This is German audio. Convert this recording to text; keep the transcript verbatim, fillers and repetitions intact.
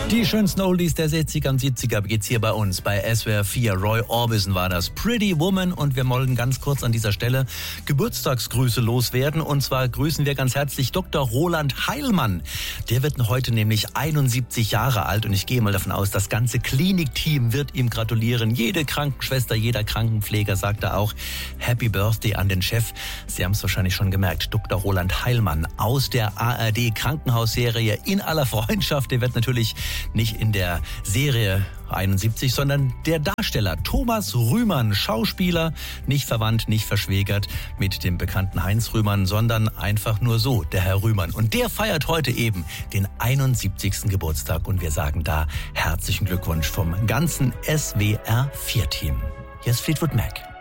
Die schönsten Oldies der sechziger und siebziger geht's hier bei uns bei S W R vier. Roy Orbison war das, Pretty Woman. Und wir wollen ganz kurz an dieser Stelle Geburtstagsgrüße loswerden. Und zwar grüßen wir ganz herzlich Doktor Roland Heilmann. Der wird heute nämlich einundsiebzig Jahre alt. Und ich gehe mal davon aus, das ganze Klinikteam wird ihm gratulieren. Jede Krankenschwester, jeder Krankenpfleger sagte auch Happy Birthday an den Chef. Sie haben es wahrscheinlich schon gemerkt. Doktor Roland Heilmann aus der A R D-Krankenhausserie In aller Freundschaft. Der wird natürlich nicht in der Serie einundsiebzig, sondern der Darsteller Thomas Rühmann, Schauspieler, nicht verwandt, nicht verschwägert mit dem bekannten Heinz Rühmann, sondern einfach nur so, der Herr Rühmann. Und der feiert heute eben den einundsiebzigsten Geburtstag und wir sagen da herzlichen Glückwunsch vom ganzen S W R vier Team. Hier ist Fleetwood Mac.